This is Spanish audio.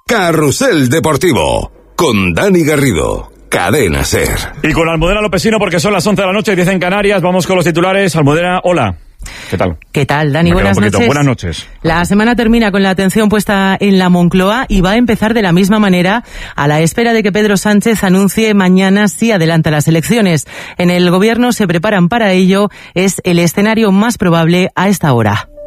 Carrusel Deportivo, con Dani Garrido, Cadena SER. Y con Almudena Lopesino, porque son las 11 de la noche, 10 en Canarias. Vamos con los titulares. Almudena, hola. ¿Qué tal? ¿Qué tal, Dani? Buenas noches. Buenas noches. La semana termina con la atención puesta en la Moncloa y va a empezar de la misma manera a la espera de que Pedro Sánchez anuncie mañana si adelanta las elecciones. En el Gobierno se preparan para ello. Es el escenario más probable a esta hora.